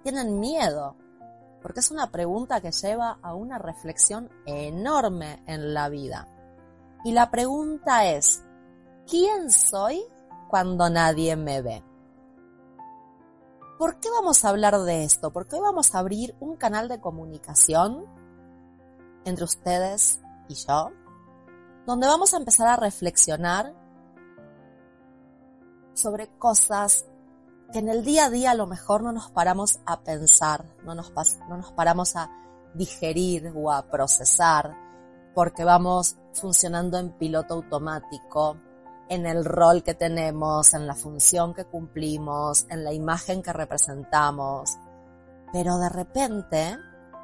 tienen miedo, porque es una pregunta que lleva a una reflexión enorme en la vida. Y la pregunta es, ¿quién soy cuando nadie me ve? ¿Por qué vamos a hablar de esto? Porque hoy vamos a abrir un canal de comunicación entre ustedes y yo, donde vamos a empezar a reflexionar sobre cosas que en el día a día a lo mejor no nos paramos a pensar, no nos paramos a digerir o a procesar, porque vamos funcionando en piloto automático, en el rol que tenemos, en la función que cumplimos, en la imagen que representamos. Pero de repente,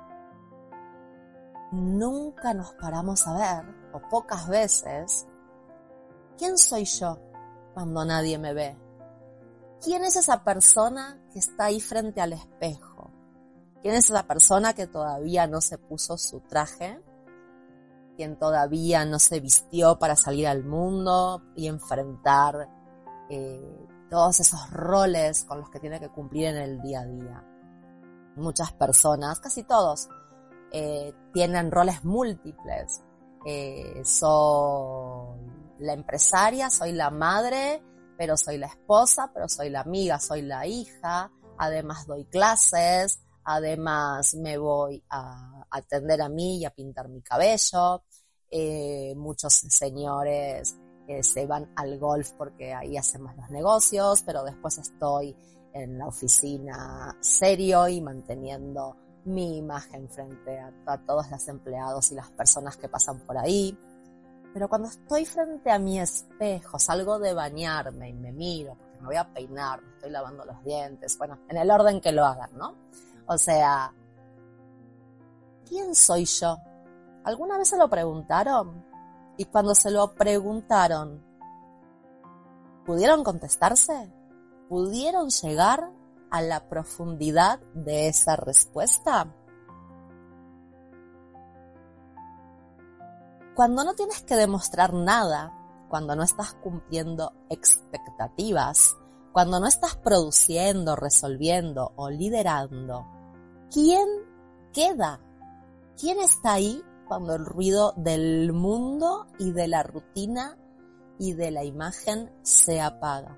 nunca nos paramos a ver, o pocas veces, ¿quién soy yo cuando nadie me ve? ¿Quién es esa persona que está ahí frente al espejo? ¿Quién es esa persona que todavía no se puso su traje? ¿Quién todavía no se vistió para salir al mundo y enfrentar todos esos roles con los que tiene que cumplir en el día a día? Muchas personas, casi todos, tienen roles múltiples. Soy la empresaria, soy la madre, pero soy la esposa, pero soy la amiga, soy la hija, además doy clases, además me voy a atender a mí y a pintar mi cabello. Muchos señores se van al golf porque ahí hacemos los negocios, pero después estoy en la oficina serio y manteniendo mi imagen frente a todos los empleados y las personas que pasan por ahí. Pero cuando estoy frente a mi espejo, salgo de bañarme y me miro, porque me voy a peinar, me estoy lavando los dientes, bueno, en el orden que lo hagan, ¿no? O sea, ¿quién soy yo? ¿Alguna vez se lo preguntaron? Y cuando se lo preguntaron, ¿pudieron contestarse? ¿Pudieron llegar a la profundidad de esa respuesta? Cuando no tienes que demostrar nada, cuando no estás cumpliendo expectativas, cuando no estás produciendo, resolviendo o liderando, ¿quién queda? ¿Quién está ahí cuando el ruido del mundo y de la rutina y de la imagen se apaga?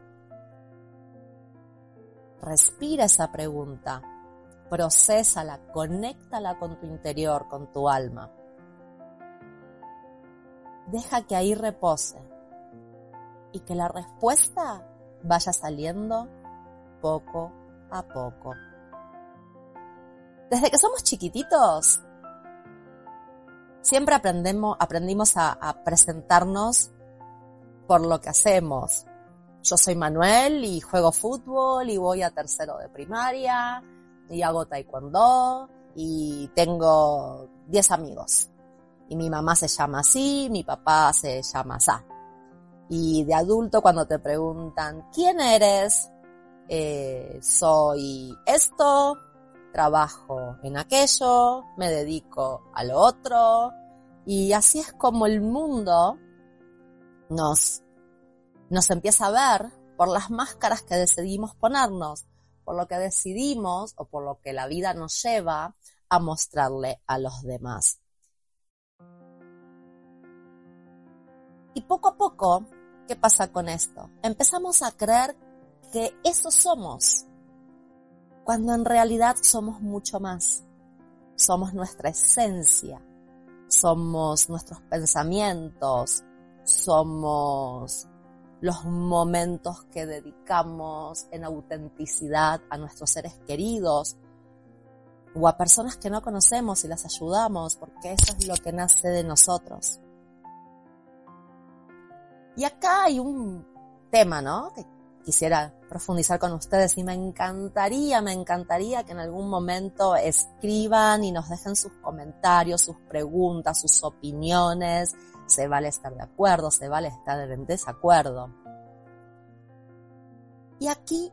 Respira esa pregunta, procésala, conéctala con tu interior, con tu alma. Deja que ahí repose y que la respuesta vaya saliendo poco a poco. Desde que somos chiquititos, siempre aprendimos a presentarnos por lo que hacemos. Yo soy Manuel y juego fútbol y voy a tercero de primaria y hago taekwondo y tengo 10 amigos. Y mi mamá se llama así, mi papá se llama así. Y de adulto cuando te preguntan, ¿quién eres? Soy esto, trabajo en aquello, me dedico a lo otro. Y así es como el mundo nos empieza a ver por las máscaras que decidimos ponernos, por lo que decidimos o por lo que la vida nos lleva a mostrarle a los demás. Y poco a poco, ¿qué pasa con esto? Empezamos a creer que eso somos, cuando en realidad somos mucho más. Somos nuestra esencia, somos nuestros pensamientos, somos los momentos que dedicamos en autenticidad a nuestros seres queridos o a personas que no conocemos y las ayudamos, porque eso es lo que nace de nosotros. Y acá hay un tema, ¿no?, que quisiera profundizar con ustedes y me encantaría que en algún momento escriban y nos dejen sus comentarios, sus preguntas, sus opiniones. Se vale estar de acuerdo, se vale estar en desacuerdo. Y aquí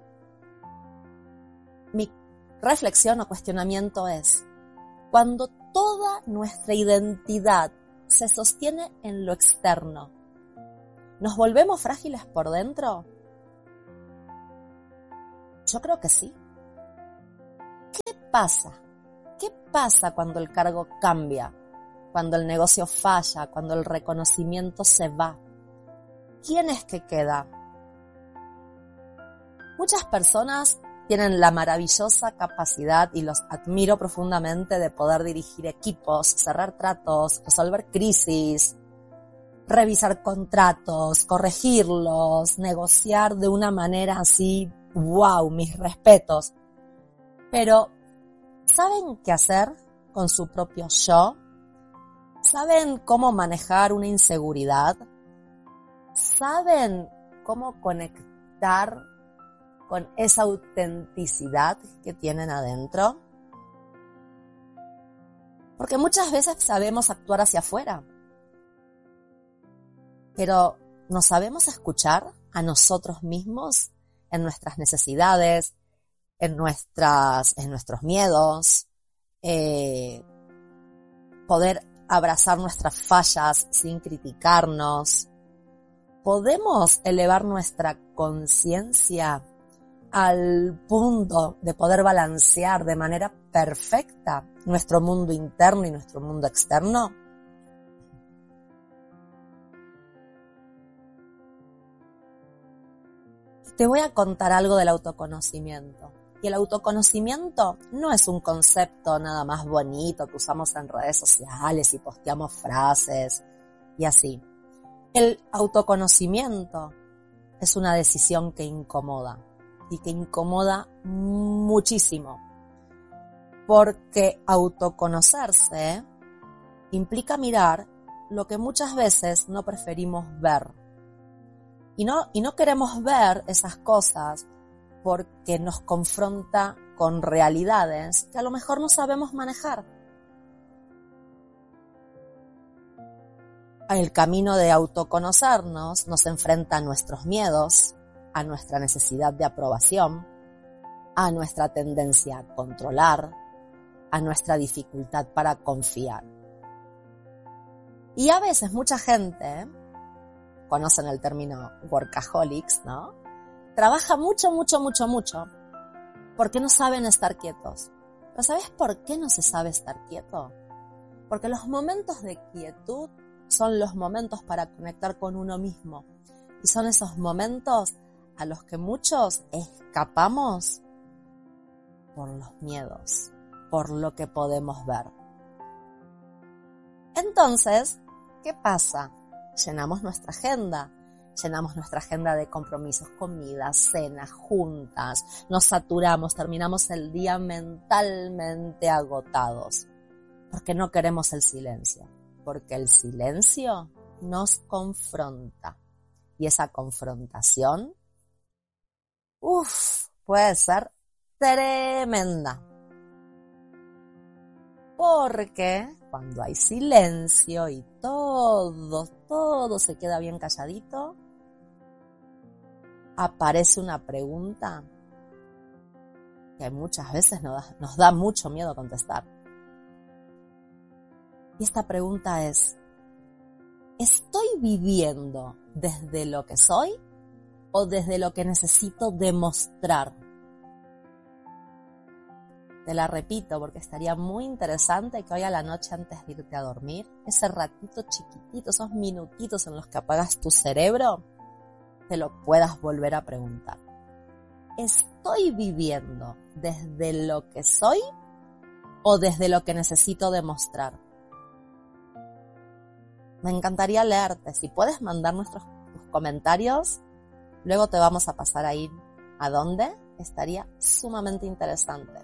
mi reflexión o cuestionamiento es, cuando toda nuestra identidad se sostiene en lo externo, ¿nos volvemos frágiles por dentro? Yo creo que sí. ¿Qué pasa? ¿Qué pasa cuando el cargo cambia? Cuando el negocio falla, cuando el reconocimiento se va. ¿Quién es que queda? Muchas personas tienen la maravillosa capacidad, y los admiro profundamente, de poder dirigir equipos, cerrar tratos, resolver crisis, revisar contratos, corregirlos, negociar de una manera así, wow, mis respetos. Pero, ¿saben qué hacer con su propio yo? ¿Saben cómo manejar una inseguridad? ¿Saben cómo conectar con esa autenticidad que tienen adentro? Porque muchas veces sabemos actuar hacia afuera, pero ¿nos sabemos escuchar a nosotros mismos en nuestras necesidades, en nuestros miedos, poder abrazar nuestras fallas sin criticarnos? ¿Podemos elevar nuestra conciencia al punto de poder balancear de manera perfecta nuestro mundo interno y nuestro mundo externo? Te voy a contar algo del autoconocimiento. Y el autoconocimiento no es un concepto nada más bonito que usamos en redes sociales y posteamos frases y así. El autoconocimiento es una decisión que incomoda, y que incomoda muchísimo, porque autoconocerse implica mirar lo que muchas veces no preferimos ver. Y no queremos ver esas cosas porque nos confronta con realidades que a lo mejor no sabemos manejar. El camino de autoconocernos nos enfrenta a nuestros miedos, a nuestra necesidad de aprobación, a nuestra tendencia a controlar, a nuestra dificultad para confiar. Y a veces mucha gente, conocen el término workaholics, ¿no? Trabaja mucho, porque no saben estar quietos. ¿Pero sabes por qué no se sabe estar quieto? Porque los momentos de quietud son los momentos para conectar con uno mismo. Y son esos momentos a los que muchos escapamos por los miedos, por lo que podemos ver. Entonces, ¿qué pasa? Llenamos nuestra agenda de compromisos, comidas, cenas, juntas, nos saturamos, terminamos el día mentalmente agotados, porque no queremos el silencio, porque el silencio nos confronta, y esa confrontación, puede ser tremenda. Porque cuando hay silencio y todo se queda bien calladito, aparece una pregunta que muchas veces nos da mucho miedo contestar. Y esta pregunta es: ¿estoy viviendo desde lo que soy o desde lo que necesito demostrar? Te la repito porque estaría muy interesante que hoy a la noche, antes de irte a dormir, ese ratito chiquitito, esos minutitos en los que apagas tu cerebro, te lo puedas volver a preguntar. ¿Estoy viviendo desde lo que soy o desde lo que necesito demostrar? Me encantaría leerte. Si puedes mandar tus comentarios, luego te vamos a pasar a ir a dónde. Estaría sumamente interesante.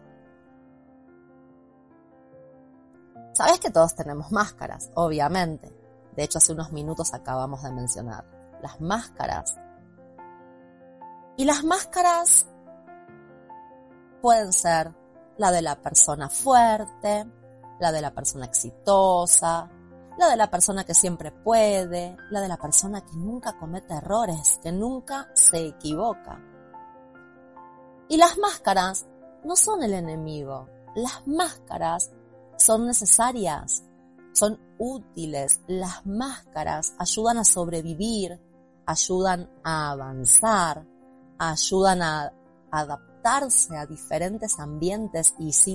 Sabes que todos tenemos máscaras, obviamente. De hecho, hace unos minutos acabamos de mencionar las máscaras. Y las máscaras pueden ser la de la persona fuerte, la de la persona exitosa, la de la persona que siempre puede, la de la persona que nunca comete errores, que nunca se equivoca. Y las máscaras no son el enemigo. Las máscaras son necesarias, son útiles. Las máscaras ayudan a sobrevivir, ayudan a avanzar, ayudan a adaptarse a diferentes ambientes y